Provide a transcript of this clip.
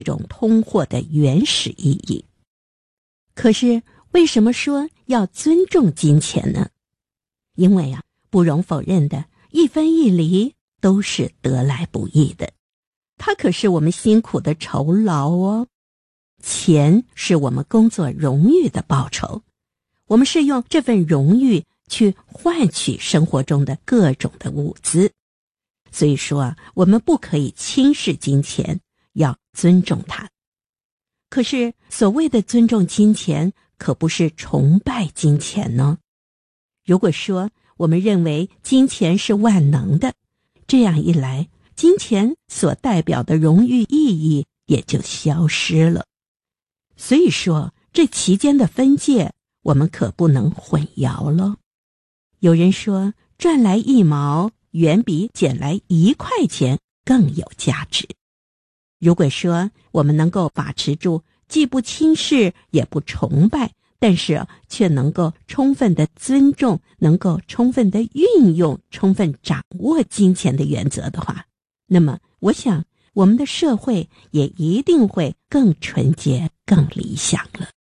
种通货的原始意义。可是为什么说要尊重金钱呢？因为不容否认的，一分一厘都是得来不易的，它可是我们辛苦的酬劳哦。钱是我们工作荣誉的报酬，我们是用这份荣誉去换取生活中的各种的物资。所以说我们不可以轻视金钱，要尊重它。可是所谓的尊重金钱，可不是崇拜金钱呢。如果说我们认为金钱是万能的，这样一来，金钱所代表的荣誉意义也就消失了。所以说这其间的分界，我们可不能混淆了。有人说，赚来1毛远比捡来1块钱更有价值。如果说我们能够把持住既不轻视也不崇拜，但是却能够充分的尊重，能够充分的运用，充分掌握金钱的原则的话，那么我想我们的社会也一定会更纯洁更理想了。